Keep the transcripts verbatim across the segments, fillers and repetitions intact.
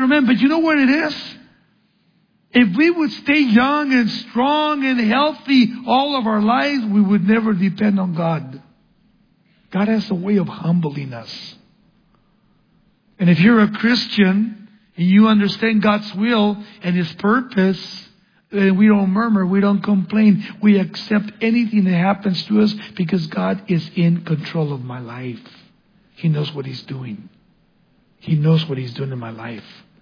natural man. But you know what it is? If we would stay young and strong and healthy all of our lives, we would never depend on God. God has a way of humbling us. And if you're a Christian and you understand God's will and His purpose, then we don't murmur, we don't complain. We accept anything that happens to us because God is in control of my life. He knows what He's doing. He knows what He's doing in my life.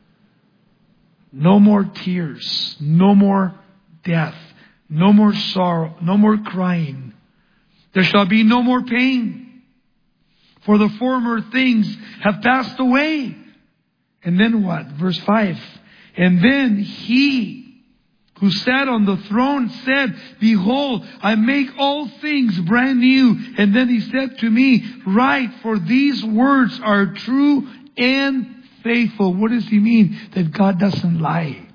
No more tears. No more death. No more sorrow. No more crying. There shall be no more pain. For the former things have passed away. And then what? Verse five. And then He who sat on the throne said, Behold, I make all things brand new. And then He said to me, Write, for these words are true and faithful. What does He mean? That God doesn't lie.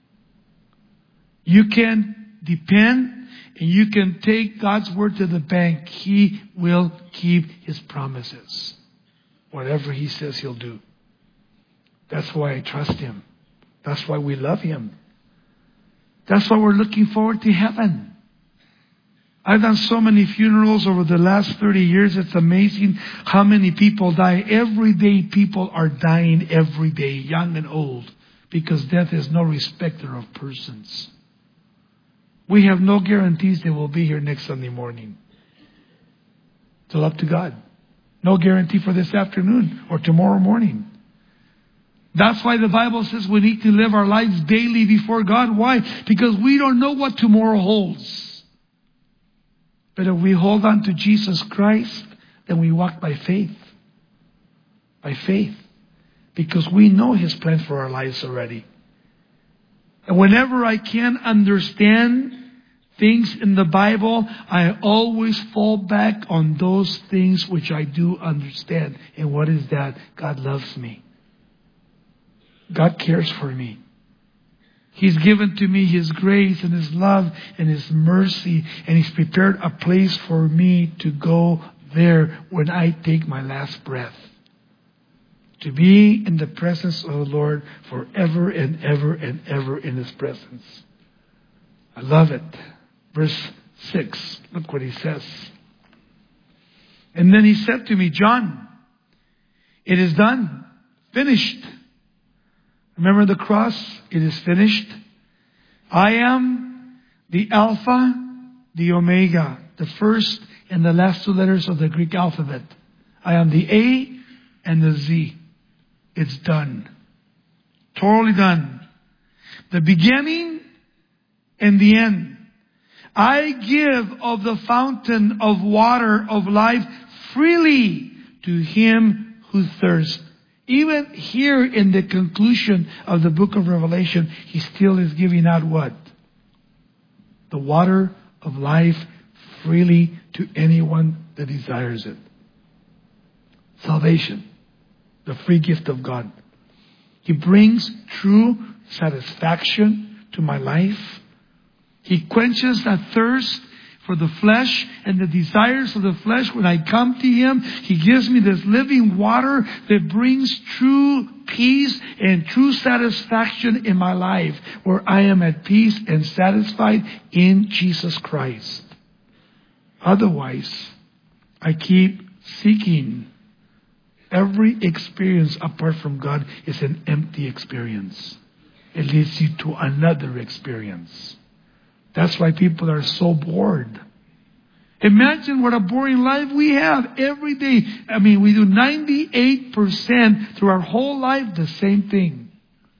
You can depend and you can take God's word to the bank. He will keep His promises. Whatever He says, He'll do. That's why I trust Him. That's why we love Him. That's why we're looking forward to heaven. I've done so many funerals over the last thirty years. It's amazing how many people die. Every day people are dying every day, young and old, because death is no respecter of persons. We have no guarantees they will be here next Sunday morning. It's all up to God. No guarantee for this afternoon or tomorrow morning. That's why the Bible says we need to live our lives daily before God. Why? Because we don't know what tomorrow holds. But if we hold on to Jesus Christ, then we walk by faith. By faith. Because we know His plan for our lives already. And whenever I can't understand things in the Bible, I always fall back on those things which I do understand. And what is that? God loves me. God cares for me. He's given to me His grace and His love and His mercy. And He's prepared a place for me to go there when I take my last breath. To be in the presence of the Lord forever and ever and ever in His presence. I love it. Verse six. Look what He says. And then He said to me, John, it is done. Finished. Remember the cross? It is finished. I am the Alpha, the Omega, the first and the last two letters of the Greek alphabet. I am the A and the Z. It's done. Totally done. The beginning and the end. I give of the fountain of water of life freely to him who thirsts. Even here in the conclusion of the book of Revelation, He still is giving out what? The water of life freely to anyone that desires it. Salvation. The free gift of God. He brings true satisfaction to my life. He quenches that thirst for the flesh and the desires of the flesh. When I come to Him, He gives me this living water that brings true peace and true satisfaction in my life, where I am at peace and satisfied in Jesus Christ. Otherwise, I keep seeking. Every experience apart from God is an empty experience. It leads you to another experience. That's why people are so bored. Imagine what a boring life we have every day. I mean, we do ninety-eight percent through our whole life the same thing.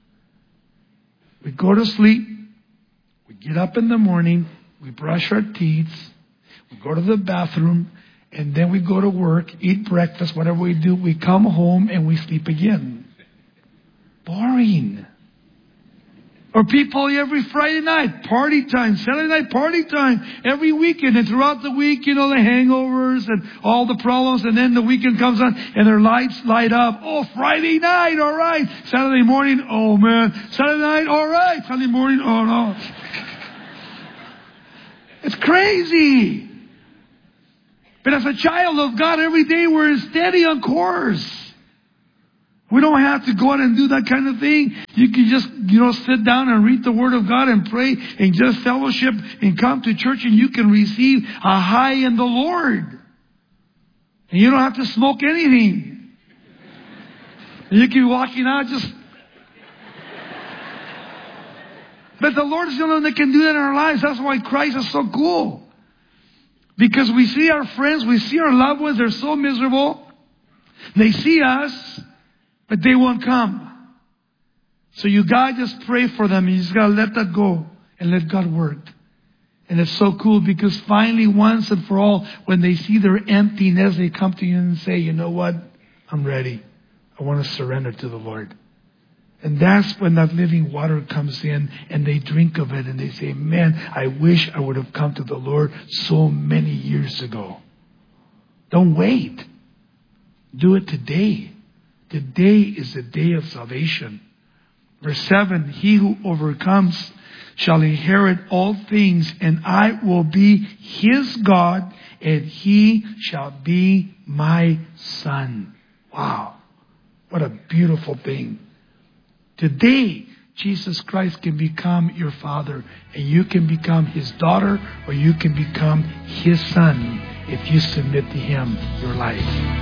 We go to sleep. We get up in the morning. We brush our teeth. We go to the bathroom. And then we go to work, eat breakfast, whatever we do. We come home and we sleep again. Boring. Or people every Friday night, party time, Saturday night, party time, every weekend. And throughout the week, you know, the hangovers and all the problems. And then the weekend comes on and their lights light up. Oh, Friday night, all right. Saturday morning, oh man. Saturday night, all right. Sunday morning, oh no. It's crazy. But as a child of God, every day we're steady on course. We don't have to go out and do that kind of thing. You can just, you know, sit down and read the Word of God and pray and just fellowship and come to church, and you can receive a high in the Lord. And you don't have to smoke anything. And you can be walking out just... But the Lord is the only one that can do that in our lives. That's why Christ is so cool. Because we see our friends, we see our loved ones, they're so miserable. They see us, but they won't come. So you gotta just pray for them. You just gotta let that go and let God work. And it's so cool because finally, once and for all, when they see their emptiness, they come to you and say, you know what? I'm ready. I want to surrender to the Lord. And that's when that living water comes in and they drink of it and they say, man, I wish I would have come to the Lord so many years ago. Don't wait. Do it today. Today is the day of salvation. Verse seven, he who overcomes shall inherit all things, and I will be his God, and he shall be my son. Wow. What a beautiful thing. Today, Jesus Christ can become your father, and you can become his daughter, or you can become his son if you submit to him your life.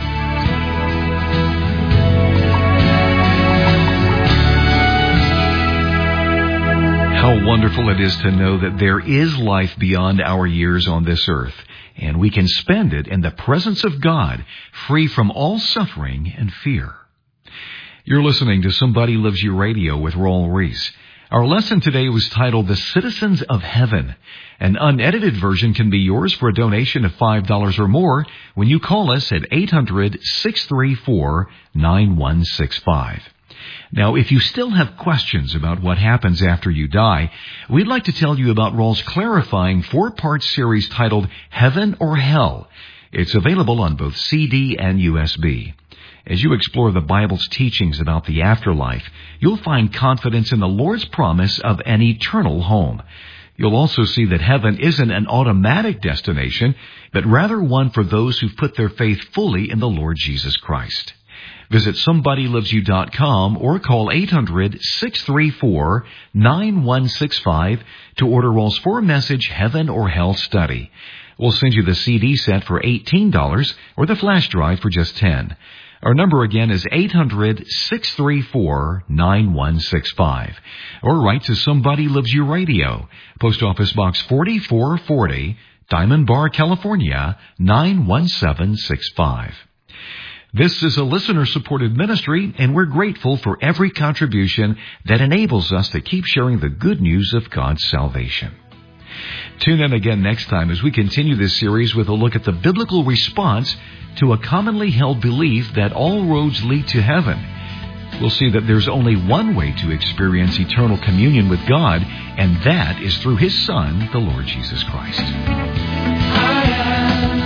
How wonderful it is to know that there is life beyond our years on this earth, and we can spend it in the presence of God, free from all suffering and fear. You're listening to Somebody Loves You Radio with Raul Ries. Our lesson today was titled The Citizens of Heaven. An unedited version can be yours for a donation of five dollars or more when you call us at eight hundred, six three four, nine one six five. Now, if you still have questions about what happens after you die, we'd like to tell you about Raul's clarifying four-part series titled Heaven or Hell. It's available on both C D and U S B. As you explore the Bible's teachings about the afterlife, you'll find confidence in the Lord's promise of an eternal home. You'll also see that heaven isn't an automatic destination, but rather one for those who've put their faith fully in the Lord Jesus Christ. Visit somebody loves you dot com or call eight hundred, six three four, nine one six five to order Raul's four-message Heaven or Hell study. We'll send you the C D set for eighteen dollars or the flash drive for just ten dollars. Our number again is eight hundred, six three four, nine one six five. Or write to Somebody Loves You Radio, Post Office Box forty-four forty, Diamond Bar, California, nine one seven six five. This is a listener-supported ministry, and we're grateful for every contribution that enables us to keep sharing the good news of God's salvation. Tune in again next time as we continue this series with a look at the biblical response to a commonly held belief that all roads lead to heaven. We'll see that there's only one way to experience eternal communion with God, and that is through His Son, the Lord Jesus Christ. I am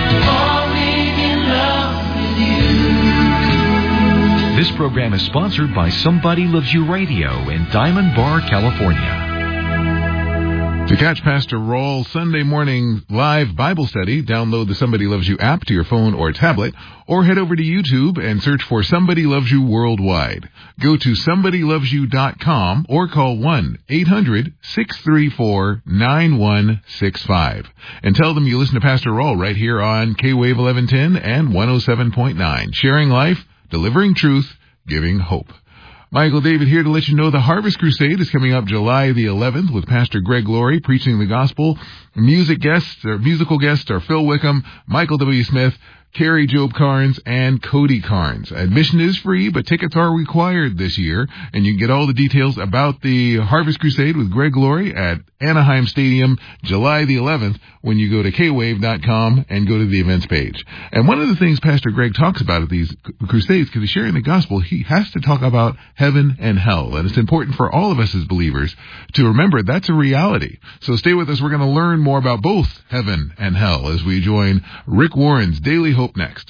falling in love with you. This program is sponsored by Somebody Loves You Radio in Diamond Bar, California. To catch Pastor Raul's Sunday morning live Bible study, download the Somebody Loves You app to your phone or tablet, or head over to YouTube and search for Somebody Loves You Worldwide. Go to somebody loves you dot com or call one eight hundred, six three four, nine one six five. And tell them you listen to Pastor Raul right here on K-Wave eleven ten and one oh seven point nine. Sharing life, delivering truth, giving hope. Michael David here to let you know the Harvest Crusade is coming up July the eleventh with Pastor Greg Laurie preaching the gospel. Music guests, or musical guests are Phil Wickham, Michael W. Smith, Carrie Job Carnes, and Cody Carnes. Admission is free, but tickets are required this year. And you can get all the details about the Harvest Crusade with Greg Laurie at Anaheim Stadium, July the eleventh, when you go to K wave dot com and go to the events page. And one of the things Pastor Greg talks about at these crusades, because he's sharing the gospel, he has to talk about heaven and hell. And it's important for all of us as believers to remember that's a reality. So stay with us. We're going to learn more about both heaven and hell as we join Rick Warren's Daily Hope next.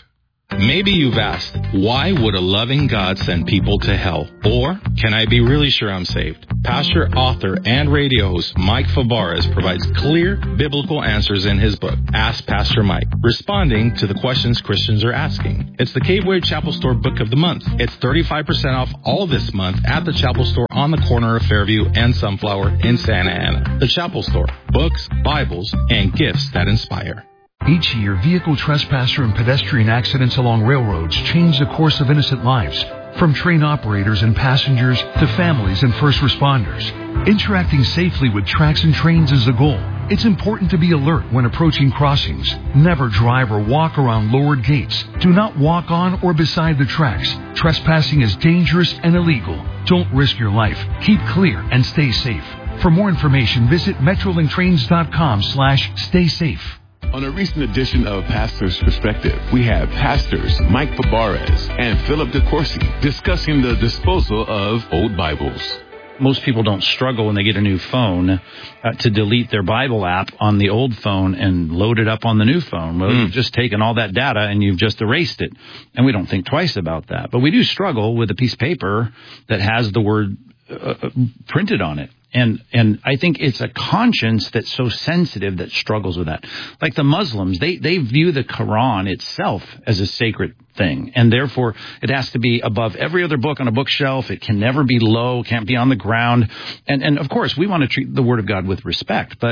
Maybe you've asked, why would a loving God send people to hell? Or, can I be really sure I'm saved? Pastor, author, and radio host Mike Fabarez provides clear biblical answers in his book, Ask Pastor Mike, responding to the questions Christians are asking. It's the Cave Wave Chapel Store Book of the Month. It's thirty-five percent off all this month at the Chapel Store on the corner of Fairview and Sunflower in Santa Ana. The Chapel Store, books, Bibles, and gifts that inspire. Each year, vehicle trespasser and pedestrian accidents along railroads change the course of innocent lives, from train operators and passengers to families and first responders. Interacting safely with tracks and trains is the goal. It's important to be alert when approaching crossings. Never drive or walk around lowered gates. Do not walk on or beside the tracks. Trespassing is dangerous and illegal. Don't risk your life. Keep clear and stay safe. For more information, visit metrolinktrains.com slash stay safe. On a recent edition of Pastor's Perspective, we have pastors Mike Fabarez and Philip DeCourcy discussing the disposal of old Bibles. Most people don't struggle when they get a new phone uh, to delete their Bible app on the old phone and load it up on the new phone. Well, mm. you've just taken all that data and you've just erased it. And we don't think twice about that. But we do struggle with a piece of paper that has the word uh, printed on it. And and I think it's a conscience that's so sensitive that struggles with that. Like the Muslims, they, they view the Quran itself as a sacred thing. And therefore, it has to be above every other book on a bookshelf. It can never be low, can't be on the ground. And, and of course, we want to treat the Word of God with respect. But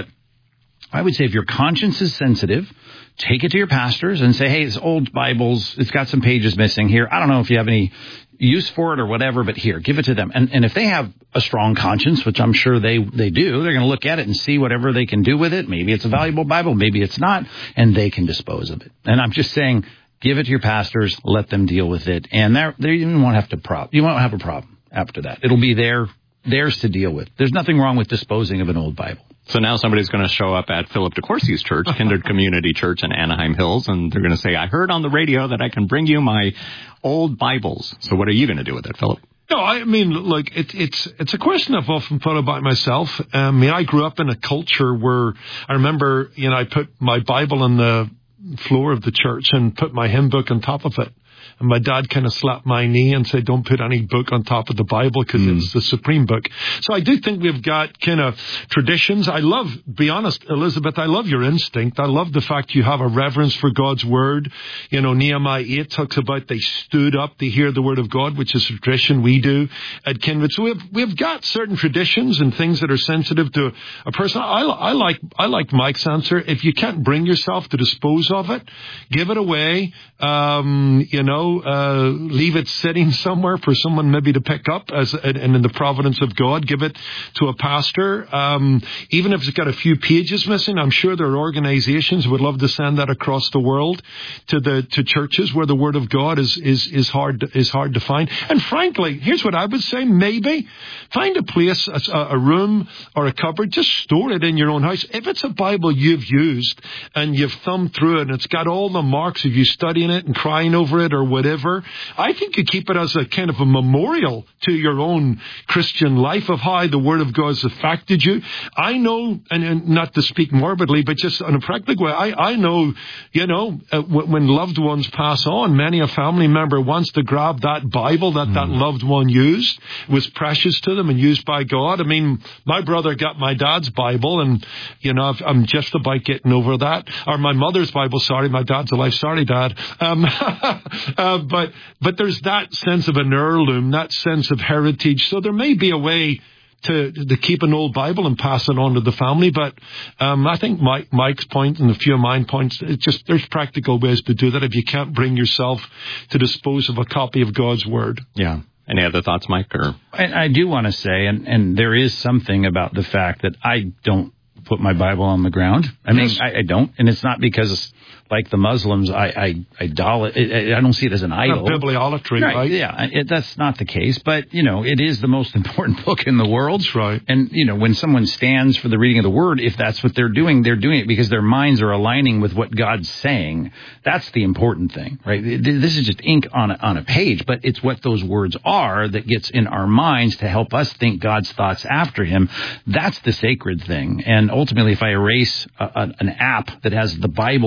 I would say if your conscience is sensitive, take it to your pastors and say, hey, it's old Bibles. It's got some pages missing here. I don't know if you have any use for it or whatever, but here, give it to them. And and if they have a strong conscience, which I'm sure they, they do, they're going to look at it and see whatever they can do with it. Maybe it's a valuable Bible, maybe it's not, and they can dispose of it. And I'm just saying, give it to your pastors, let them deal with it, and there you won't have to prob you won't have a problem after that. It'll be their theirs to deal with. There's nothing wrong with disposing of an old Bible. So now somebody's going to show up at Philip DeCourcy's church, Kindred Community Church in Anaheim Hills, and they're going to say, I heard on the radio that I can bring you my old Bibles. So what are you going to do with it, Philip? No, I mean, look, it, it's it's a question I've often thought about myself. I mean, I grew up in a culture where I remember, you know, I put my Bible on the floor of the church and put my hymn book on top of it. And my dad kind of slapped my knee and said, don't put any book on top of the Bible because mm. it's the supreme book. So I do think we've got kind of traditions. I love, be honest, Elizabeth, I love your instinct. I love the fact you have a reverence for God's word. You know, Nehemiah eight talks about they stood up to hear the word of God, which is a tradition we do at Kindred. So we've, we've got certain traditions and things that are sensitive to a person. I, I like, I like Mike's answer. If you can't bring yourself to dispose of it, give it away. Um, you know, Uh, leave it sitting somewhere for someone maybe to pick up, as and in the providence of God, give it to a pastor. Um, even if it's got a few pages missing, I'm sure there are organizations would love to send that across the world to the to churches where the Word of God is is is hard to, is hard to find. And frankly, here's what I would say: maybe find a place, a, a room or a cupboard, just store it in your own house. If it's a Bible you've used and you've thumbed through it and it's got all the marks of you studying it and crying over it or whatever, I think you keep it as a kind of a memorial to your own Christian life of how the Word of God has affected you. I know, and, and not to speak morbidly, but just in a practical way, I, I know, you know, uh, w- when loved ones pass on, many a family member wants to grab that Bible that mm. that loved one used, was precious to them and used by God. I mean, my brother got my dad's Bible, and, you know, I'm just about getting over that. Or my mother's Bible, sorry, my dad's alive, sorry, Dad. Um, uh, but but there's that sense of an heirloom, that sense of heritage. So there may be a way to to keep an old Bible and pass it on to the family. But um, I think Mike, Mike's point and a few of mine points, it's just there's practical ways to do that if you can't bring yourself to dispose of a copy of God's Word. Yeah. Any other thoughts, Mike? Or? And I do want to say, and, and there is something about the fact that I don't put my Bible on the ground. I mean, yes. I, I don't. And it's not because, like the Muslims, I I, idol- I, I don't see it as an idol. Not bibliolatry, right? right? Yeah, it, that's not the case. But, you know, it is the most important book in the world. That's right. And, you know, when someone stands for the reading of the Word, if that's what they're doing, they're doing it because their minds are aligning with what God's saying. That's the important thing, right? This is just ink on a, on a page, but it's what those words are that gets in our minds to help us think God's thoughts after Him. That's the sacred thing. And ultimately, if I erase a, a, an app that has the Bible encoded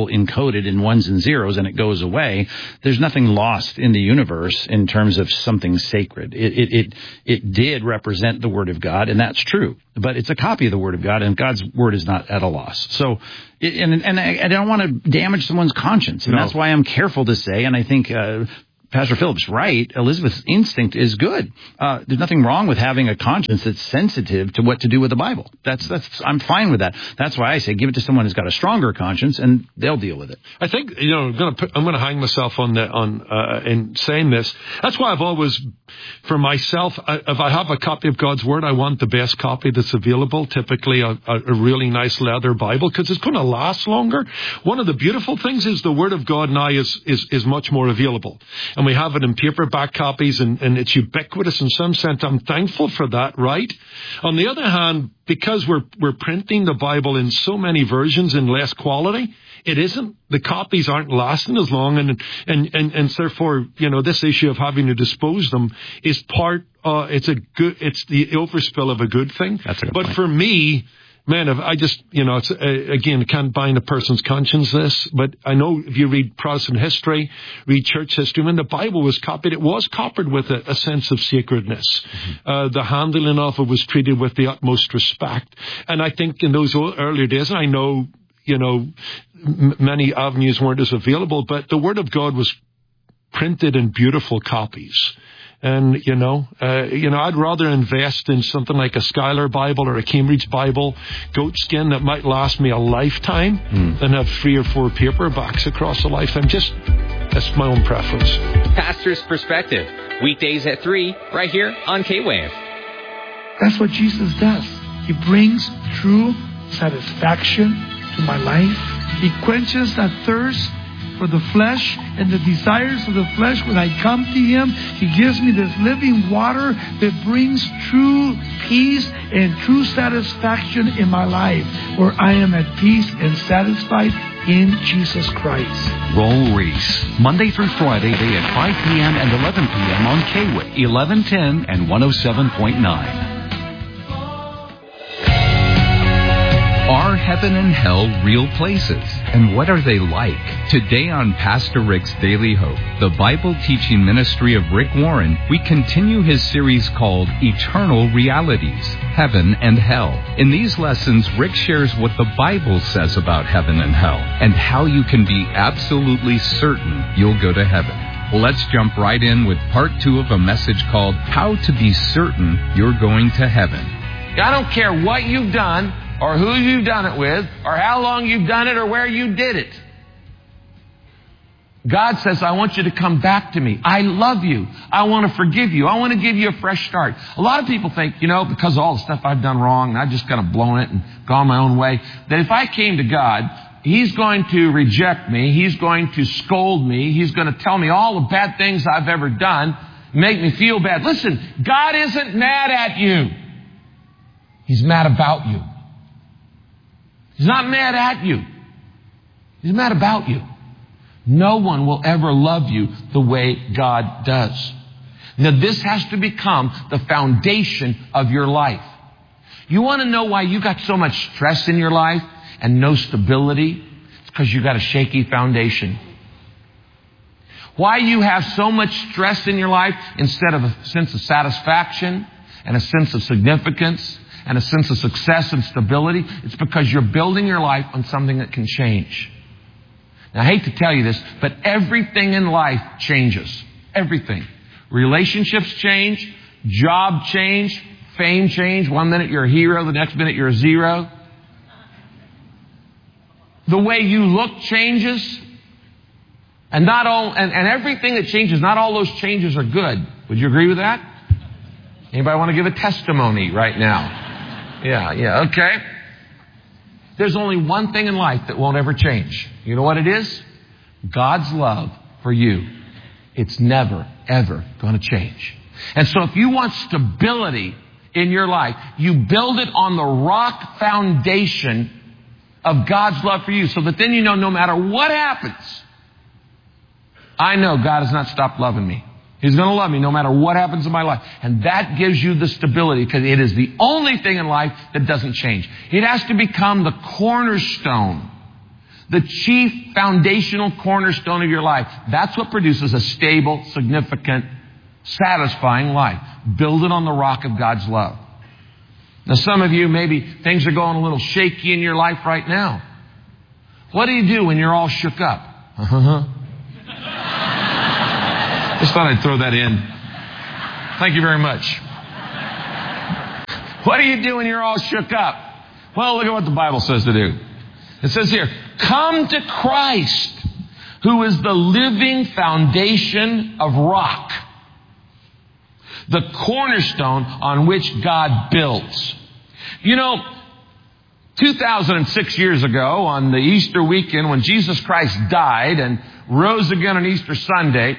coded in ones and zeros and it goes away. There's nothing lost in the universe in terms of something sacred. It, it, it, it did represent the Word of God, and that's true. But it's a copy of the Word of God, and God's Word is not at a loss. So, it, and, and I, I don't want to damage someone's conscience, and no. that's why I'm careful to say, and I think uh, Pastor Philip's right. Elizabeth's instinct is good. Uh, there's nothing wrong with having a conscience that's sensitive to what to do with the Bible. That's that's. I'm fine with that. That's why I say give it to someone who's got a stronger conscience, and they'll deal with it. I think you know I'm going to put, I'm going to hang myself on the on uh, in saying this. That's why I've always, for myself, I, if I have a copy of God's Word, I want the best copy that's available. Typically, a, a, a really nice leather Bible because it's going to last longer. One of the beautiful things is the Word of God now is is is much more available. And we have it in paperback copies, and, and it's ubiquitous in some sense. I'm thankful for that, right? On the other hand, because we're we're printing the Bible in so many versions in less quality, it isn't. The copies aren't lasting as long, and and and, and therefore, you know, this issue of having to dispose them is part. Uh, it's a good. It's the overspill of a good thing. That's a good but point. For me. Man, if I just, you know, it's, uh, again, can't bind a person's conscience this, but I know if you read Protestant history, read church history, when the Bible was copied, it was copied with a, a sense of sacredness. Mm-hmm. Uh, the handling of it was treated with the utmost respect. And I think in those earlier days, and I know, you know, m- many avenues weren't as available, but the Word of God was printed in beautiful copies. And, you know, uh, you know, I'd rather invest in something like a Schuyler Bible or a Cambridge Bible, goat skin, that might last me a lifetime mm. than have three or four paperbacks across a lifetime. Just, that's my own preference. Pastor's Perspective, weekdays at three, right here on K-Wave. That's what Jesus does. He brings true satisfaction to my life. He quenches that thirst for the flesh and the desires of the flesh. When I come to Him, He gives me this living water that brings true peace and true satisfaction in my life, where I am at peace and satisfied in Jesus Christ. Roll Reese, Monday through Friday at five p.m. and eleven p.m. on K-Wave, eleven ten and one oh seven point nine. Are heaven and hell real places? And what are they like? Today on Pastor Rick's Daily Hope, the Bible teaching ministry of Rick Warren, we continue his series called Eternal Realities, Heaven and Hell. In these lessons, Rick shares what the Bible says about heaven and hell, and how you can be absolutely certain you'll go to heaven. Let's jump right in with part two of a message called How to Be Certain You're Going to Heaven. I don't care what you've done, or who you've done it with, or how long you've done it, or where you did it. God says, I want you to come back to me. I love you. I want to forgive you. I want to give you a fresh start. A lot of people think, you know, because of all the stuff I've done wrong, and I've just kind of blown it and gone my own way, that if I came to God, He's going to reject me. He's going to scold me. He's going to tell me all the bad things I've ever done, make me feel bad. Listen, God isn't mad at you. He's mad about you. He's not mad at you. He's mad about you. No one will ever love you the way God does. Now, this has to become the foundation of your life. You want to know why you got so much stress in your life and no stability? It's because you got a shaky foundation. Why you have so much stress in your life instead of a sense of satisfaction and a sense of significance and a sense of success and stability, it's because you're building your life on something that can change. Now, I hate to tell you this, but everything in life changes. Everything. Relationships change, job change, fame change. One minute you're a hero, the next minute you're a zero. The way you look changes. And not all, and, and everything that changes, not all those changes are good. Would you agree with that? Anybody want to give a testimony right now? Yeah, yeah, okay. There's only one thing in life that won't ever change. You know what it is? God's love for you. It's never, ever going to change. And so if you want stability in your life, you build it on the rock foundation of God's love for you, so that then you know no matter what happens, I know God has not stopped loving me. He's going to love me no matter what happens in my life. And that gives you the stability, because it is the only thing in life that doesn't change. It has to become the cornerstone, The chief foundational cornerstone of your life. That's what produces a stable, significant, satisfying life. Build it on the rock of God's love. Now, some of you, maybe things are going a little shaky in your life right now. What do you do when you're all shook up? Uh-huh. Just thought I'd throw that in. Thank you very much. What do you do when you're all shook up? Well, look at what the Bible says to do. It says here, come to Christ, who is the living foundation of rock, the cornerstone on which God builds. You know, two thousand six years ago, on the Easter weekend, when Jesus Christ died and rose again on Easter Sunday,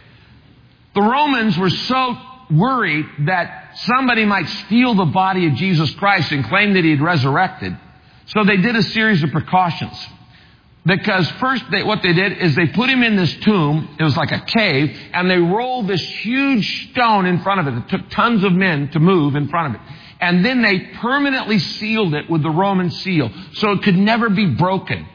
the Romans were so worried that somebody might steal the body of Jesus Christ and claim that he had resurrected. So they did a series of precautions. Because first, they, what they did is they put him in this tomb. It was like a cave. And they rolled this huge stone in front of it. It took tons of men to move in front of it. And then they permanently sealed it with the Roman seal, so it could never be broken.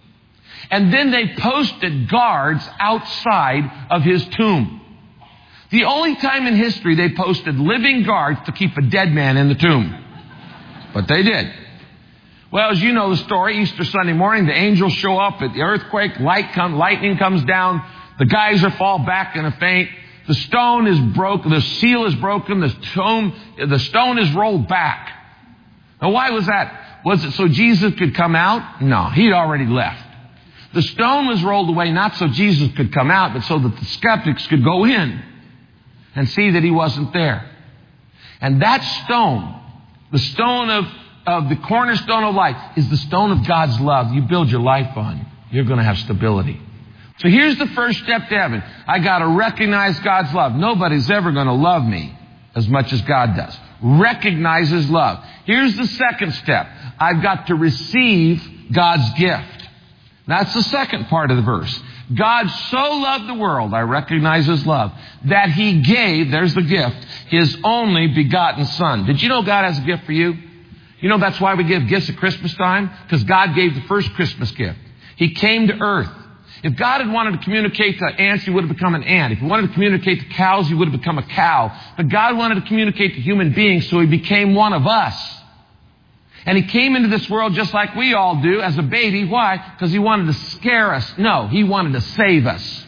And then they posted guards outside of his tomb. The only time in history they posted living guards to keep a dead man in the tomb. But they did. Well, as you know the story, Easter Sunday morning, the angels show up at the earthquake, light come, lightning comes down, the guys are fall back in a faint, the stone is broken, the seal is broken, the tomb, the stone is rolled back. Now, why was that? Was it so Jesus could come out? No, he'd already left. The stone was rolled away not so Jesus could come out, but so that the skeptics could go in and see that he wasn't there. And that stone, the stone of, of the cornerstone of life, is the stone of God's love. You build your life on, you're going to have stability. So here's the first step to heaven. I got to recognize God's love. Nobody's ever going to love me as much as God does. Recognize his love. Here's the second step. I've got to receive God's gift. That's the second part of the verse. God so loved the world, I recognize his love, that he gave, there's the gift, his only begotten Son. Did you know God has a gift for you? You know that's why we give gifts at Christmas time? Because God gave the first Christmas gift. He came to earth. If God had wanted to communicate to ants, he would have become an ant. If he wanted to communicate to cows, he would have become a cow. But God wanted to communicate to human beings, so he became one of us. And he came into this world just like we all do, as a baby. Why? Because he wanted to scare us. No, he wanted to save us.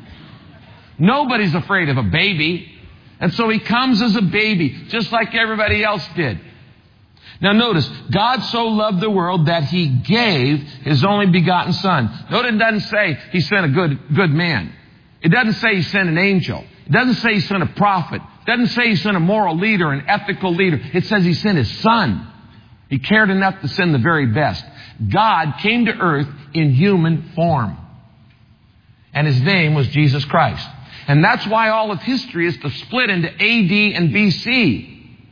Nobody's afraid of a baby. And so he comes as a baby, just like everybody else did. Now notice, God so loved the world that he gave his only begotten Son. Notice it doesn't say he sent a good, good man. It doesn't say he sent an angel. It doesn't say he sent a prophet. It doesn't say he sent a moral leader, an ethical leader. It says he sent his Son. He cared enough to send the very best. God came to earth in human form. And his name was Jesus Christ. And that's why all of history is to split into A D and B C.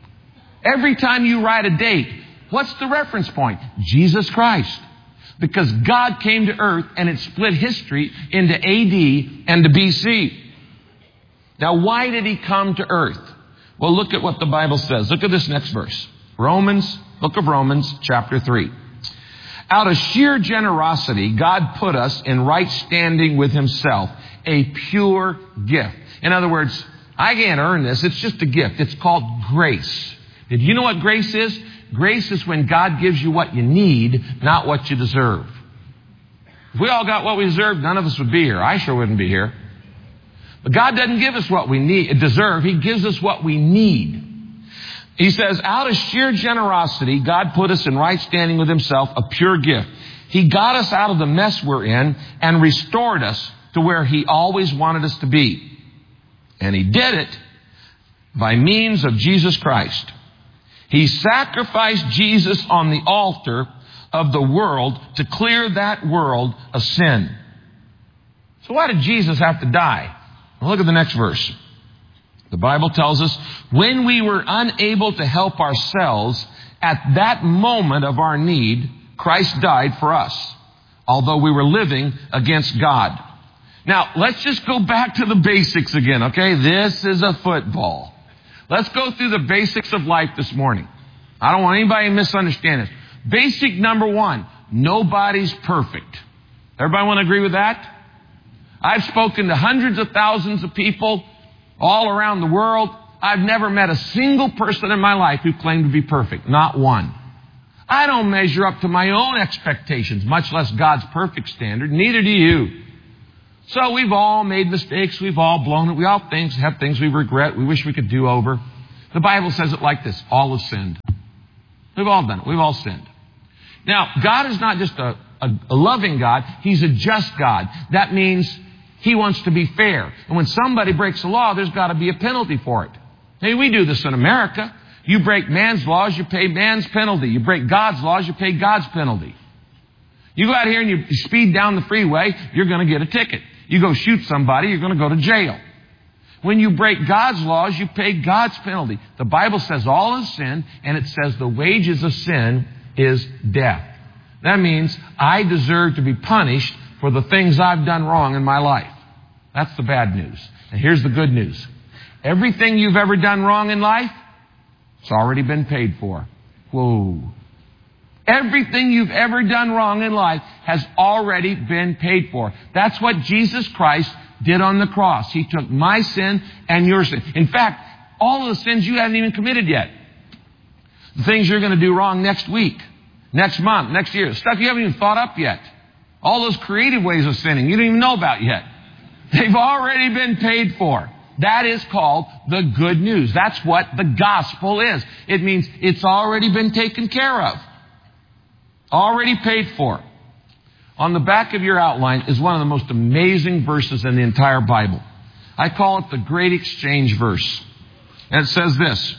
Every time you write a date, what's the reference point? Jesus Christ. Because God came to earth and it split history into A D and to B C. Now, why did he come to earth? Well, look at what the Bible says. Look at this next verse. Romans, book of Romans, chapter three. Out of sheer generosity, God put us in right standing with himself, a pure gift. In other words, I can't earn this. It's just a gift. It's called grace. Did you know what grace is? Grace is when God gives you what you need, not what you deserve. If we all got what we deserve, none of us would be here. I sure wouldn't be here. But God doesn't give us what we need, deserve. He gives us what we need. He says, out of sheer generosity, God put us in right standing with himself, a pure gift. He got us out of the mess we're in and restored us to where he always wanted us to be. And he did it by means of Jesus Christ. He sacrificed Jesus on the altar of the world to clear that world of sin. So why did Jesus have to die? Well, look at the next verse. The Bible tells us, when we were unable to help ourselves at that moment of our need, Christ died for us, although we were living against God. Now, let's just go back to the basics again, okay? This is a football. Let's go through the basics of life this morning. I don't want anybody to misunderstand this. Basic number one, nobody's perfect. Everybody want to agree with that? I've spoken to hundreds of thousands of people all around the world. I've never met a single person in my life who claimed to be perfect. Not one. I don't measure up to my own expectations, much less God's perfect standard. Neither do you. So we've all made mistakes. We've all blown it. We all things, have things we regret. We wish we could do over. The Bible says it like this. All have sinned. We've all done it. We've all sinned. Now, God is not just a, a, a loving God. He's a just God. That means He wants to be fair. And when somebody breaks the law, there's got to be a penalty for it. Hey, we do this in America. You break man's laws, you pay man's penalty. You break God's laws, you pay God's penalty. You go out here and you speed down the freeway, you're going to get a ticket. You go shoot somebody, you're going to go to jail. When you break God's laws, you pay God's penalty. The Bible says all is sin, and it says the wages of sin is death. That means I deserve to be punished for the things I've done wrong in my life. That's the bad news. And here's the good news. Everything you've ever done wrong in life, it's already been paid for. Whoa. Everything you've ever done wrong in life has already been paid for. That's what Jesus Christ did on the cross. He took my sin and your sin. In fact, all of the sins you haven't even committed yet. The things you're going to do wrong next week, next month, next year. Stuff you haven't even thought up yet. All those creative ways of sinning you don't even know about yet. They've already been paid for. That is called the good news. That's what the gospel is. It means it's already been taken care of. Already paid for. On the back of your outline is one of the most amazing verses in the entire Bible. I call it the Great Exchange verse. And it says this.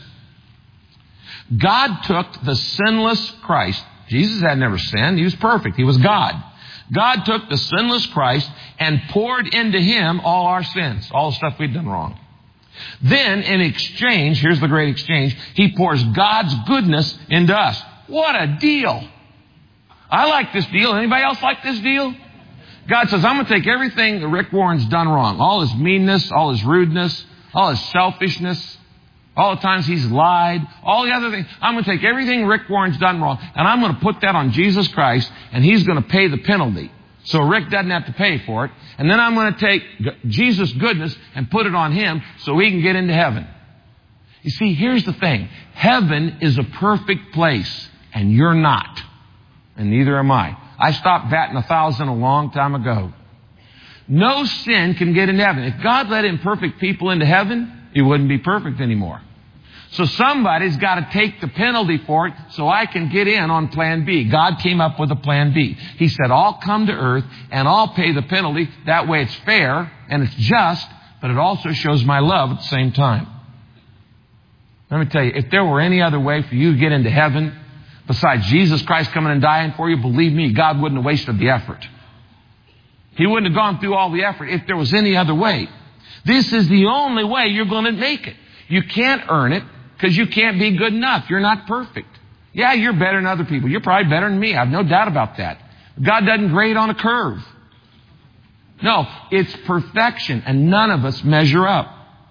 God took the sinless Christ. Jesus had never sinned. He was perfect. He was God. God took the sinless Christ and poured into Him all our sins, all the stuff we'd done wrong. Then, in exchange, here's the great exchange, He pours God's goodness into us. What a deal! I like this deal. Anybody else like this deal? God says, I'm going to take everything that Rick Warren's done wrong, all his meanness, all his rudeness, all his selfishness, all the times he's lied, all the other things. I'm going to take everything Rick Warren's done wrong, and I'm going to put that on Jesus Christ, and He's going to pay the penalty. So Rick doesn't have to pay for it. And then I'm going to take Jesus' goodness and put it on Him so he can get into heaven. You see, here's the thing. Heaven is a perfect place, and you're not. And neither am I. I stopped batting a thousand a long time ago. No sin can get into heaven. If God let imperfect people into heaven, He wouldn't be perfect anymore. So somebody's got to take the penalty for it so I can get in on plan B. God came up with a plan B. He said, I'll come to earth and I'll pay the penalty. That way it's fair and it's just, but it also shows my love at the same time. Let me tell you, if there were any other way for you to get into heaven besides Jesus Christ coming and dying for you, believe me, God wouldn't have wasted the effort. He wouldn't have gone through all the effort if there was any other way. This is the only way you're going to make it. You can't earn it because you can't be good enough. You're not perfect. Yeah, you're better than other people. You're probably better than me. I have no doubt about that. God doesn't grade on a curve. No, it's perfection, and none of us measure up.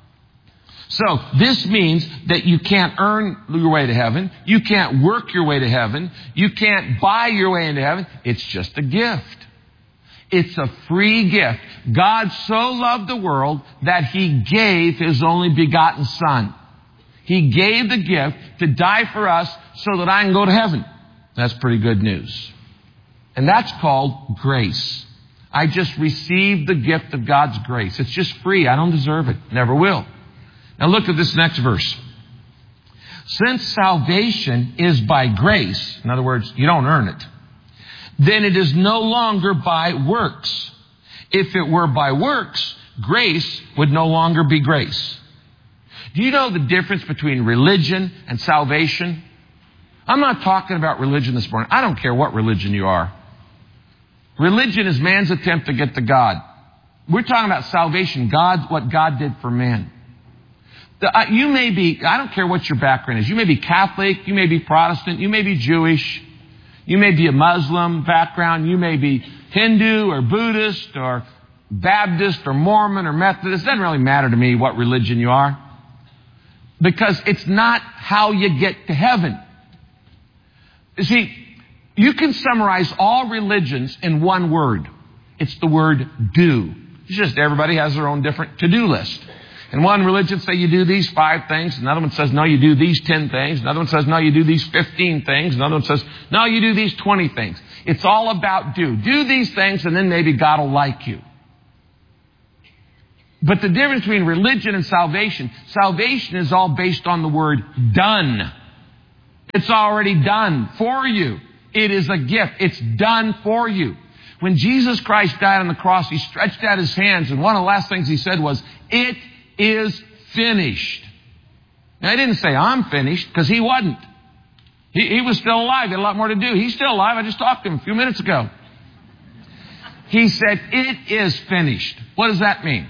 So this means that you can't earn your way to heaven. You can't work your way to heaven. You can't buy your way into heaven. It's just a gift. It's a free gift. God so loved the world that He gave His only begotten Son. He gave the gift to die for us so that I can go to heaven. That's pretty good news. And that's called grace. I just received the gift of God's grace. It's just free. I don't deserve it. Never will. Now look at this next verse. Since salvation is by grace, in other words, you don't earn it, then it is no longer by works. If it were by works, grace would no longer be grace. Do you know the difference between religion and salvation? I'm not talking about religion this morning. I don't care what religion you are. Religion is man's attempt to get to God. We're talking about salvation, God, what God did for man. The, uh, you may be, I don't care what your background is. You may be Catholic, you may be Protestant, you may be Jewish, you may be a Muslim background, you may be Hindu or Buddhist or Baptist or Mormon or Methodist. It doesn't really matter to me what religion you are. Because it's not how you get to heaven. You see, you can summarize all religions in one word. It's the word do. It's just everybody has their own different to-do list. And one religion say you do these five things. Another one says, no, you do these ten things. Another one says, no, you do these fifteen things. Another one says, no, you do these twenty things. It's all about do. Do these things and then maybe God will like you. But the difference between religion and salvation, salvation is all based on the word done. It's already done for you. It is a gift. It's done for you. When Jesus Christ died on the cross, He stretched out His hands, and one of the last things He said was, it is finished. Now, He didn't say, I'm finished, because He wasn't. He, he was still alive. He had a lot more to do. He's still alive. I just talked to Him a few minutes ago. He said, it is finished. What does that mean?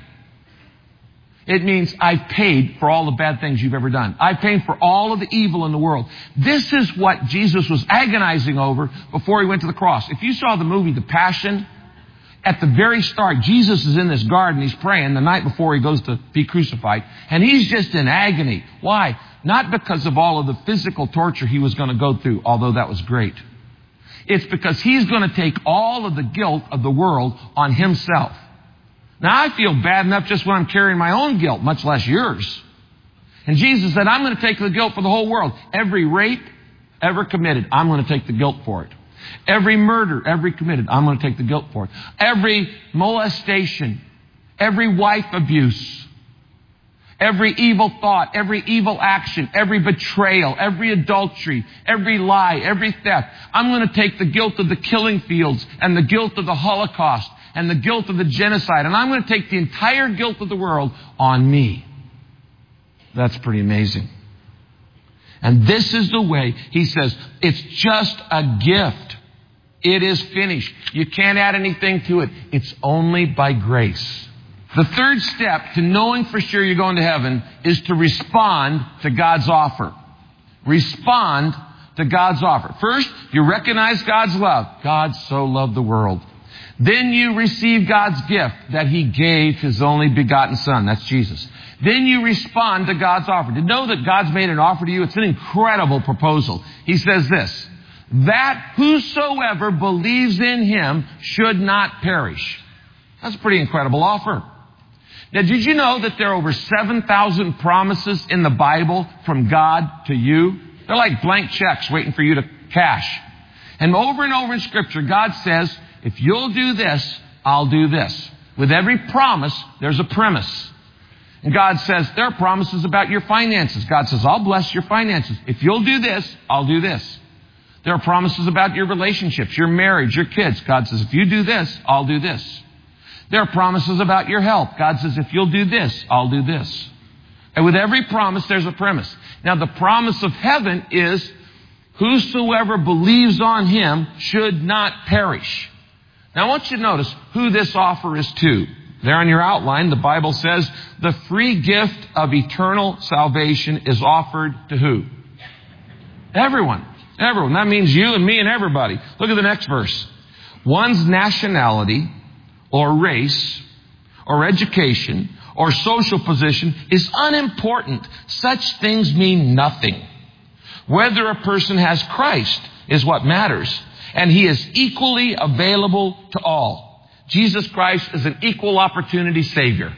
It means I've paid for all the bad things you've ever done. I've paid for all of the evil in the world. This is what Jesus was agonizing over before He went to the cross. If you saw the movie The Passion, at the very start, Jesus is in this garden. He's praying the night before He goes to be crucified. And He's just in agony. Why? Not because of all of the physical torture He was going to go through, although that was great. It's because He's going to take all of the guilt of the world on Himself. Now, I feel bad enough just when I'm carrying my own guilt, much less yours. And Jesus said, I'm going to take the guilt for the whole world. Every rape ever committed, I'm going to take the guilt for it. Every murder ever committed, I'm going to take the guilt for it. Every molestation, every wife abuse, every evil thought, every evil action, every betrayal, every adultery, every lie, every theft. I'm going to take the guilt of the killing fields and the guilt of the Holocaust and the guilt of the genocide. And I'm going to take the entire guilt of the world on me. That's pretty amazing. And this is the way He says, it's just a gift. It is finished. You can't add anything to it. It's only by grace. The third step to knowing for sure you're going to heaven is to respond to God's offer. Respond to God's offer. First, you recognize God's love. God so loved the world. Then you receive God's gift that He gave His only begotten Son. That's Jesus. Then you respond to God's offer. To know that God's made an offer to you, it's an incredible proposal. He says this, that whosoever believes in Him should not perish. That's a pretty incredible offer. Now, did you know that there are over seven thousand promises in the Bible from God to you? They're like blank checks waiting for you to cash. And over and over in Scripture, God says, if you'll do this, I'll do this. With every promise, there's a premise. And God says, there are promises about your finances. God says, I'll bless your finances. If you'll do this, I'll do this. There are promises about your relationships, your marriage, your kids. God says, if you do this, I'll do this. There are promises about your health. God says, if you'll do this, I'll do this. And with every promise, there's a premise. Now, the promise of heaven is, whosoever believes on Him should not perish. Now, I want you to notice who this offer is to. There on your outline, the Bible says the free gift of eternal salvation is offered to who? Everyone. Everyone. That means you and me and everybody. Look at the next verse. One's nationality or race or education or social position is unimportant. Such things mean nothing. Whether a person has Christ is what matters. And He is equally available to all. Jesus Christ is an equal opportunity Savior.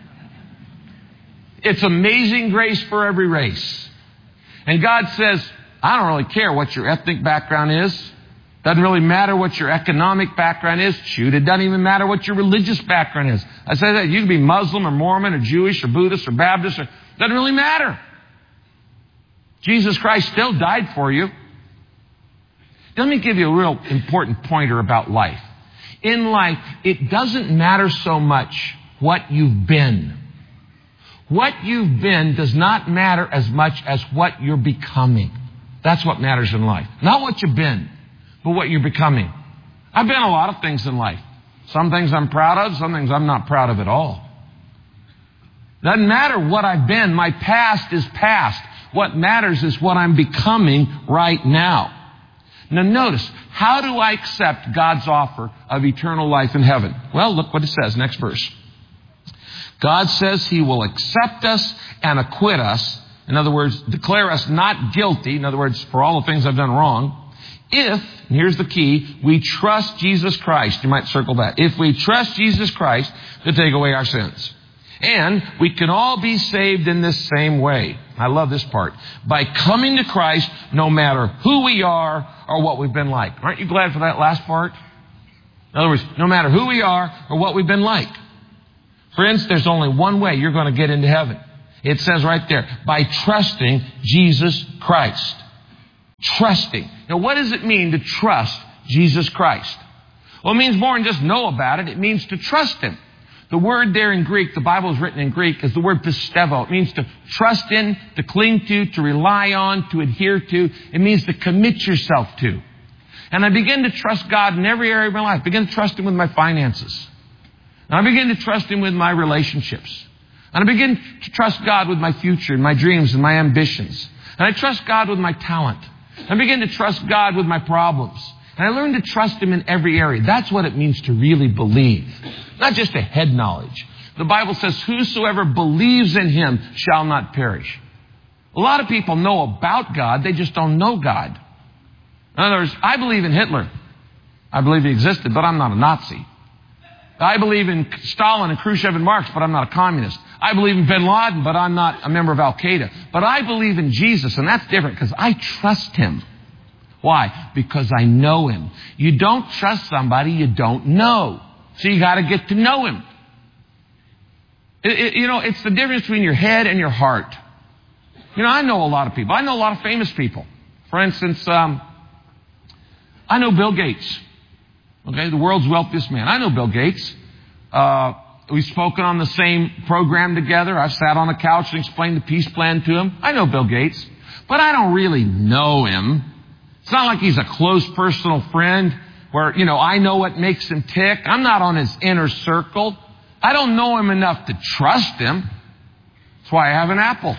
It's amazing grace for every race. And God says, I don't really care what your ethnic background is. Doesn't really matter what your economic background is. Shoot, it doesn't even matter what your religious background is. I say that you can be Muslim or Mormon or Jewish or Buddhist or Baptist. Or, doesn't really matter. Jesus Christ still died for you. Let me give you a real important pointer about life. In life, it doesn't matter so much what you've been. What you've been does not matter as much as what you're becoming. That's what matters in life. Not what you've been, but what you're becoming. I've been a lot of things in life. Some things I'm proud of, some things I'm not proud of at all. Doesn't matter what I've been. My past is past. What matters is what I'm becoming right now. Now notice, how do I accept God's offer of eternal life in heaven? Well, look what it says, next verse. God says He will accept us and acquit us. In other words, declare us not guilty. In other words, for all the things I've done wrong. If, and here's the key, we trust Jesus Christ. You might circle that. If we trust Jesus Christ to take away our sins. And we can all be saved in this same way. I love this part. By coming to Christ no matter who we are or what we've been like. Aren't you glad for that last part? In other words, no matter who we are or what we've been like. Friends, there's only one way you're going to get into heaven. It says right there, by trusting Jesus Christ. Trusting. Now, what does it mean to trust Jesus Christ? Well, it means more than just know about it. It means to trust Him. The word there in Greek, the Bible is written in Greek, is the word pistevo. It means to trust in, to cling to, to rely on, to adhere to. It means to commit yourself to. And I begin to trust God in every area of my life. I begin to trust Him with my finances. And I begin to trust Him with my relationships. And I begin to trust God with my future and my dreams and my ambitions. And I trust God with my talent. I begin to trust God with my problems. And I learn to trust Him in every area. That's what it means to really believe. Not just a head knowledge. The Bible says, whosoever believes in Him shall not perish. A lot of people know about God. They just don't know God. In other words, I believe in Hitler. I believe he existed, but I'm not a Nazi. I believe in Stalin and Khrushchev and Marx, but I'm not a communist. I believe in bin Laden, but I'm not a member of Al-Qaeda. But I believe in Jesus, and that's different because I trust Him. Why? Because I know Him. You don't trust somebody you don't know. So you got to get to know Him. It, it, you know, it's the difference between your head and your heart. You know, I know a lot of people. I know a lot of famous people. For instance, um, I know Bill Gates. Okay, the world's wealthiest man. I know Bill Gates. Uh, we've spoken on the same program together. I've sat on the couch and explained the peace plan to him. I know Bill Gates. But I don't really know him. It's not like he's a close personal friend where, you know, I know what makes him tick. I'm not on his inner circle. I don't know him enough to trust him. That's why I have an Apple.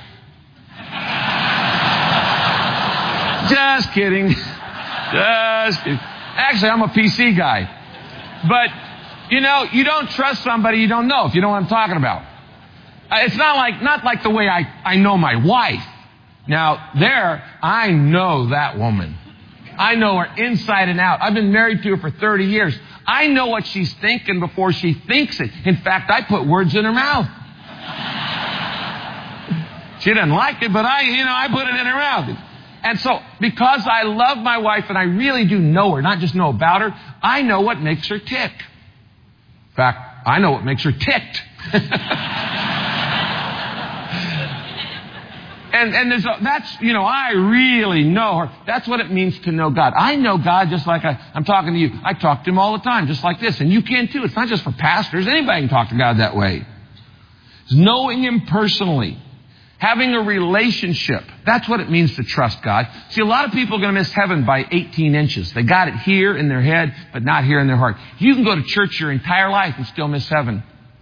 Just kidding. Just kidding. Actually, I'm a P C guy. But, you know, you don't trust somebody you don't know, if you know what I'm talking about. It's not like, not like the way I, I know my wife. Now, there, I know that woman. I know her inside and out. I've been married to her for thirty years. I know what she's thinking before she thinks it. In fact, I put words in her mouth. She doesn't like it, but I, you know, I put it in her mouth. And so, because I love my wife and I really do know her, not just know about her, I know what makes her tick. In fact, I know what makes her ticked. and and there's a, that's, you know, I really know her. That's what it means to know God. I know God just like I, I'm talking to you. I talk to Him all the time, just like this. And you can too. It's not just for pastors. Anybody can talk to God that way. It's knowing Him personally. Having a relationship. That's what it means to trust God. See, a lot of people are going to miss heaven by eighteen inches. They got it here in their head, but not here in their heart. You can go to church your entire life and still miss heaven.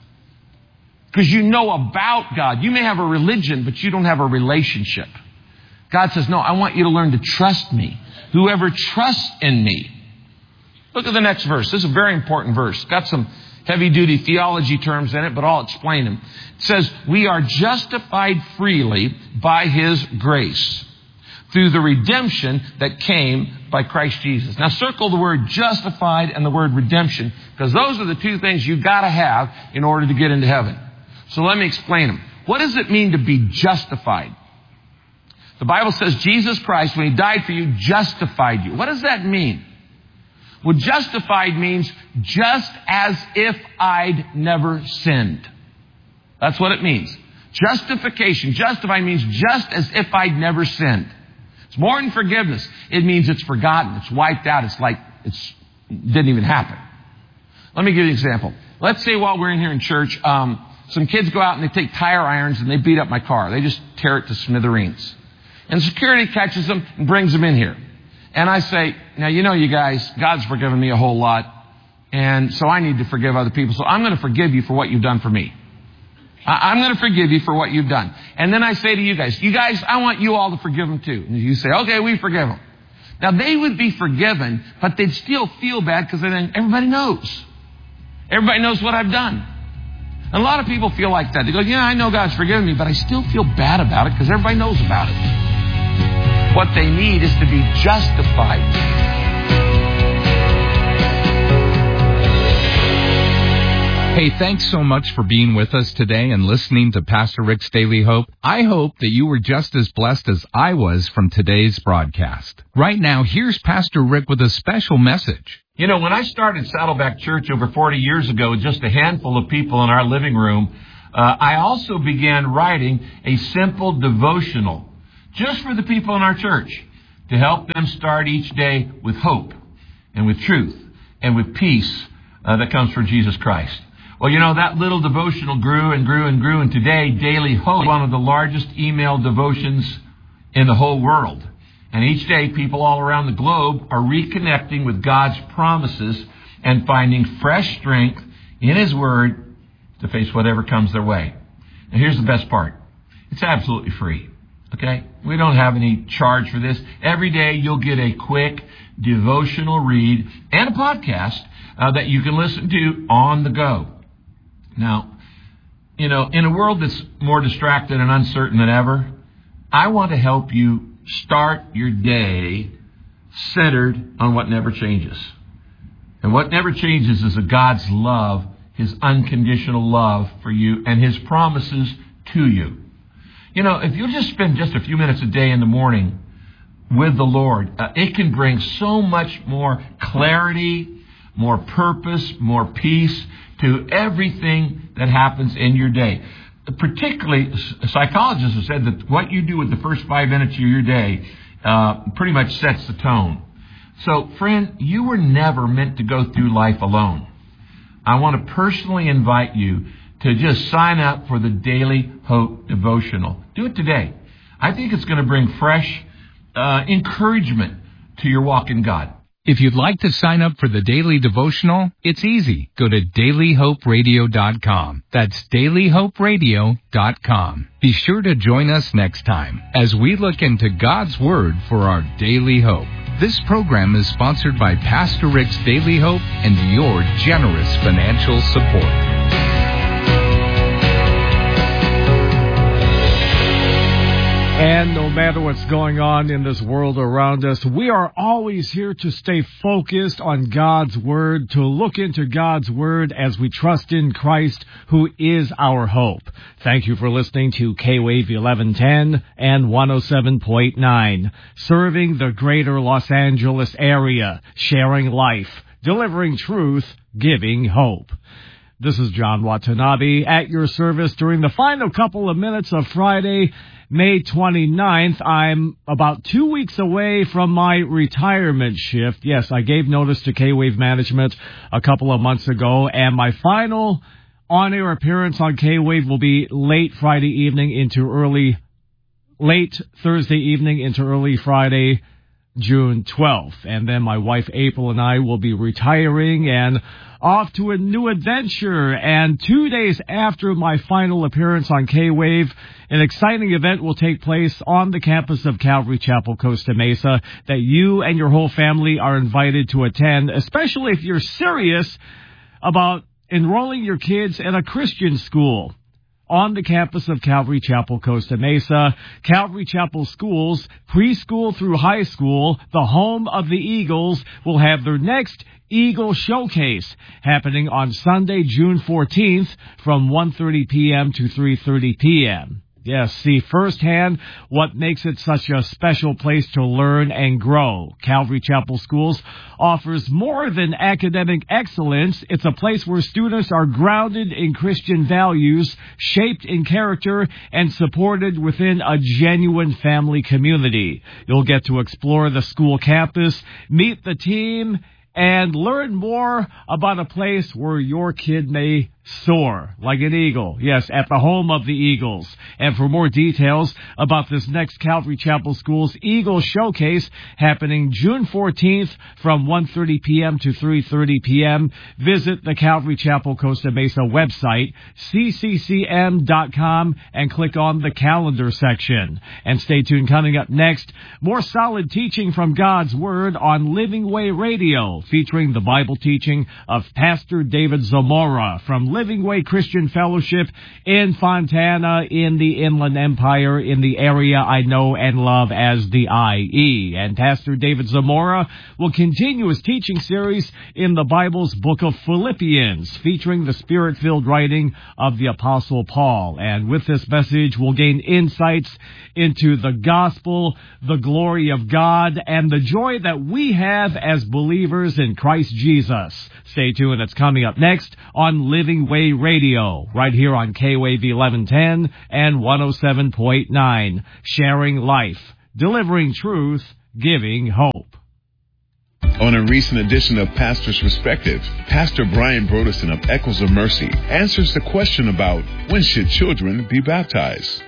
Because you know about God. You may have a religion, but you don't have a relationship. God says, no, I want you to learn to trust me. Whoever trusts in me. Look at the next verse. This is a very important verse. Got some heavy-duty theology terms in it, but I'll explain them. It says, we are justified freely by His grace through the redemption that came by Christ Jesus. Now circle the word justified and the word redemption, because those are the two things you've got to have in order to get into heaven. So let me explain them. What does it mean to be justified? The Bible says Jesus Christ, when He died for you, justified you. What does that mean? Well, justified means just as if I'd never sinned. That's what it means. Justification, justified means just as if I'd never sinned. It's more than forgiveness. It means it's forgotten. It's wiped out. It's like it didn't even happen. Let me give you an example. Let's say while we're in here in church, um, some kids go out and they take tire irons and they beat up my car. They just tear it to smithereens. And security catches them and brings them in here. And I say, now, you know, you guys, God's forgiven me a whole lot. And so I need to forgive other people. So I'm going to forgive you for what you've done for me. I'm going to forgive you for what you've done. And then I say to you guys, you guys, I want you all to forgive them too. And you say, okay, we forgive them. Now, they would be forgiven, but they'd still feel bad because everybody knows. Everybody knows what I've done. And a lot of people feel like that. They go, yeah, I know God's forgiven me, but I still feel bad about it because everybody knows about it. What they need is to be justified. Hey, thanks so much for being with us today and listening to Pastor Rick's Daily Hope. I hope that you were just as blessed as I was from today's broadcast. Right now, here's Pastor Rick with a special message. You know, when I started Saddleback Church over forty years ago with just a handful of people in our living room, uh, I also began writing a simple devotional just for the people in our church to help them start each day with hope and with truth and with peace uh, that comes from Jesus Christ. Well, you know, that little devotional grew and grew and grew, and today, Daily Hope is one of the largest email devotions in the whole world. And each day, people all around the globe are reconnecting with God's promises and finding fresh strength in His Word to face whatever comes their way. And here's the best part. It's absolutely free. Okay? We don't have any charge for this. Every day, you'll get a quick devotional read and a podcast uh, that you can listen to on the go. Now, you know, in a world that's more distracted and uncertain than ever, I want to help you start your day centered on what never changes. And what never changes is a God's love, His unconditional love for you, and His promises to you. You know, if you just spend just a few minutes a day in the morning with the Lord, uh, it can bring so much more clarity, more purpose, more peace to everything that happens in your day. Particularly, psychologists have said that what you do with the first five minutes of your day uh, pretty much sets the tone. So, friend, you were never meant to go through life alone. I want to personally invite you to just sign up for the Daily Hope Devotional. Do it today. I think it's going to bring fresh uh, encouragement to your walk in God. If you'd like to sign up for the Daily Devotional, it's easy. Go to daily hope radio dot com. That's daily hope radio dot com. Be sure to join us next time as we look into God's Word for our daily hope. This program is sponsored by Pastor Rick's Daily Hope and your generous financial support. And no matter what's going on in this world around us, we are always here to stay focused on God's Word, to look into God's Word as we trust in Christ, who is our hope. Thank you for listening to K-Wave eleven ten and one oh seven point nine, serving the greater Los Angeles area, sharing life, delivering truth, giving hope. This is John Watanabe at your service during the final couple of minutes of Friday, May twenty-ninth. I'm about two weeks away from my retirement shift. Yes, I gave notice to K-Wave Management a couple of months ago, and my final on-air appearance on K-Wave will be late Friday evening into early, late Thursday evening into early Friday, June twelfth. And then my wife April and I will be retiring and off to a new adventure. And two days after my final appearance on K-Wave, an exciting event will take place on the campus of Calvary Chapel, Costa Mesa, that you and your whole family are invited to attend, especially if you're serious about enrolling your kids in a Christian school. On the campus of Calvary Chapel, Costa Mesa, Calvary Chapel Schools, preschool through high school, the home of the Eagles, will have their next Eagle Showcase happening on Sunday, June fourteenth from one thirty p.m. to three thirty p.m. Yes, see firsthand what makes it such a special place to learn and grow. Calvary Chapel Schools offers more than academic excellence. It's a place where students are grounded in Christian values, shaped in character, and supported within a genuine family community. You'll get to explore the school campus, meet the team, and learn more about a place where your kid may soar like an eagle. Yes, at the home of the Eagles. And for more details about this next Calvary Chapel Schools Eagle Showcase happening June fourteenth from one thirty p.m. to three thirty p.m., visit the Calvary Chapel Costa Mesa website, c c c m dot com, and click on the calendar section. And stay tuned. Coming up next, more solid teaching from God's Word on Living Way Radio, featuring the Bible teaching of Pastor David Zamora from Living Way Christian Fellowship in Fontana in the Inland Empire in the area I know and love as the I E. And Pastor David Zamora will continue his teaching series in the Bible's book of Philippians, featuring the Spirit-filled writing of the Apostle Paul. And with this message, we'll gain insights into the gospel, the glory of God, and the joy that we have as believers in Christ Jesus. Stay tuned. It's coming up next on Living Way Radio, right here on K W A V eleven ten and one oh seven point nine. Sharing life, delivering truth, giving hope. On a recent edition of Pastor's Perspective, Pastor Brian Broderson of Echoes of Mercy answers the question about when should children be baptized.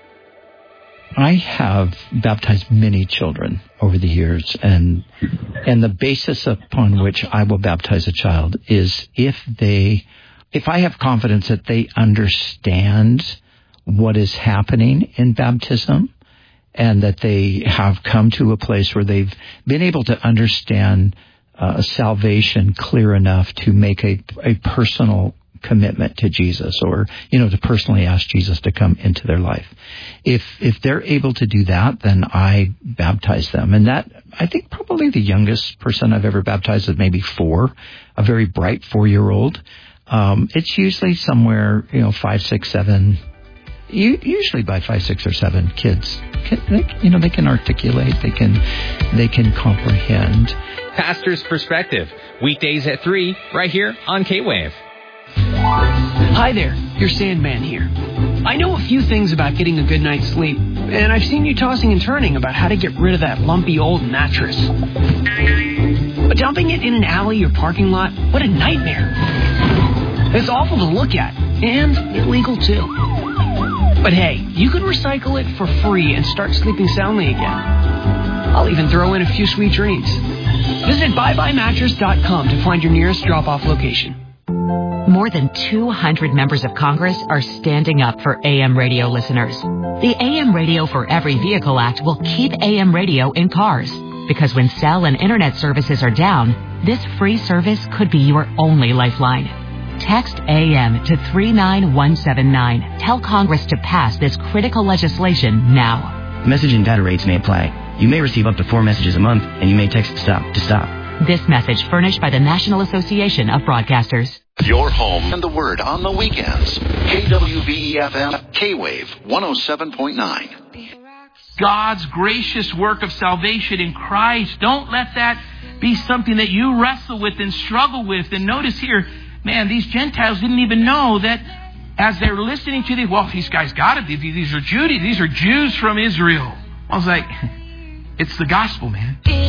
I have baptized many children over the years, and and the basis upon which I will baptize a child is if they, if I have confidence that they understand what is happening in baptism, and that they have come to a place where they've been able to understand uh, salvation clear enough to make a, a personal commitment to Jesus, or, you know, to personally ask Jesus to come into their life. If if they're able to do that, then I baptize them. And that, I think probably the youngest person I've ever baptized is maybe four, a very bright four-year-old. Um, it's usually somewhere, you know, five, six, seven, usually by five, six, or seven kids. They, you know, they can articulate, they can, they can comprehend. Pastor's Perspective, weekdays at three, right here on K-Wave. Hi there, your Sandman here. I know a few things about getting a good night's sleep, and I've seen you tossing and turning about how to get rid of that lumpy old mattress. But dumping it in an alley or parking lot, what a nightmare. It's awful to look at, and illegal too. But hey, you can recycle it for free and start sleeping soundly again. I'll even throw in a few sweet dreams. Visit bye bye mattress dot com to find your nearest drop-off location. More than two hundred members of Congress are standing up for A M radio listeners. The A M Radio for Every Vehicle Act will keep A M radio in cars, because when cell and internet services are down, this free service could be your only lifeline. Text A M to three nine one seven nine. Tell Congress to pass this critical legislation now. Message and data rates may apply. You may receive up to four messages a month, and you may text STOP to stop. This message furnished by the National Association of Broadcasters. Your home and the word on the weekends. K W V E F M, K-Wave, one oh seven point nine. God's gracious work of salvation in Christ. Don't let that be something that you wrestle with and struggle with. And notice here, man, these Gentiles didn't even know that as they're listening to these, well, these guys got it. These are Jews. These are Jews from Israel. I was like, it's the gospel, man.